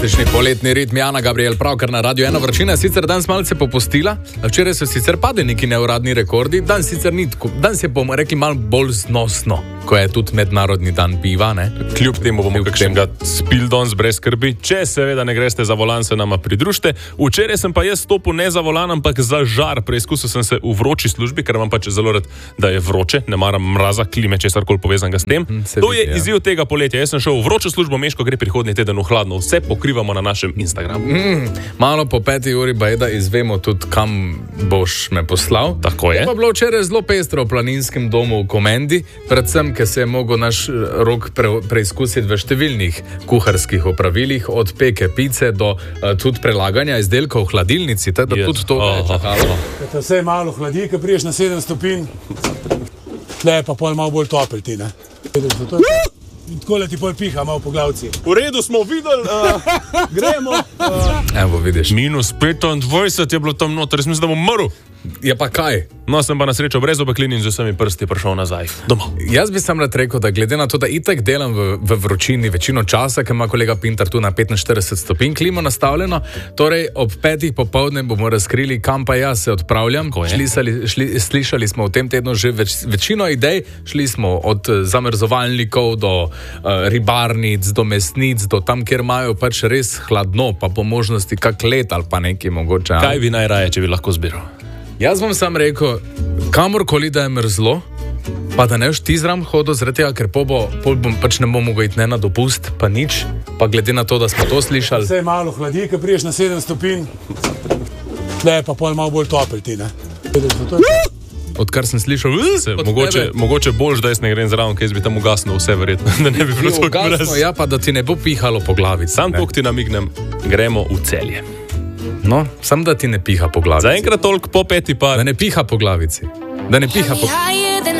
Prejšnji poletni ritm, Jana Gabriel, pravkar na Radio 1. Vročina sicer danes malce popustila, včeraj so sicer padli neki neuradni rekordi, danes sicer ni tako, danes je, bomo rekli, malo bolj znosno, ko je tudi mednarodni dan piva, ne? Kljub temu bomo kakšnega spil danes brez skrbi, če seveda ne greste za volan, se nama pridružite. Včeraj sem pa jaz stopil ne za volan, ampak za žar. Preizkusil sem se v vroči službi, ker imam pač zelo rad, da je vroče, ne maram mraza, klime, česarkoli povezanega s tem. To je izziv tega poletja. Jaz sem šel v vročo službo, Meško gre prihodnji teden v hladno. Vse pokrivamo na našem Instagramu. Malo po 5. uri pa je, da izvemo tudi, kam boš me poslal. Tako je. Je pa bilo včeraj zelo pestro v planinskem domu v Komendi, predvsem, ker se je mogel naš Rok preizkusiti v številnih kuharskih opravilih, od peke pice do tudi prelaganja izdelkov v hladilnici, tako da tudi to je čakalo. Kad vse malo hladi, ko priješ na 7 stopinj, tle je pa pol malo bolj topel ti, ne? In takole ti pol piha malo po glavci. V redu smo videli, gremo. Evo, vidiš. Minus 25 je bilo tam noter, mislim, da bom mrl. Ja pa kaj? No, sem pa na srečo brez obeklin in z vsemi prsti prišel nazaj domov. Jaz bi sam rad rekel, da glede na to, da itak delam v vročini večino časa, ker ima kolega Pintar tu na 45 stopinj klimo nastavljeno, torej ob 5. popoldne bomo razkrili, kam pa jaz se odpravljam. Slišali smo v tem tednu že večino idej, šli smo od zamrzovalnikov do ribarnic, do mesnic, do tam, kjer imajo pač res hladno, pa po možnosti kak let ali pa nekaj mogoče. Kaj bi najraje, če bi lahko zbiral? Jaz bom sam rekel, kamorkoli da je mrzlo, pa da ne boš ti zram hodil zaradi tega, ker pol bom pač ne bom mogel iti ne na dopust, pa nič, pa glede na to, da smo to slišali. Vse malo hladi, ko priješ na 7 stopinj, tle je pa pol malo bolj topel ti, ne? Odkar sem slišal, mogoče boljš, da jaz ne grem zraven, ker jaz bi tam ugasnil vse verjetno, da ne bi bilo tako mraz. Ja, pa da ti ne bo pihalo po glavi. Sam tok ti namignem, gremo v Celje. No, sam da ti ne piha po glavici. Zaenkrat toliko po 5. pa... Da ne piha po glavici. Da ne piha po...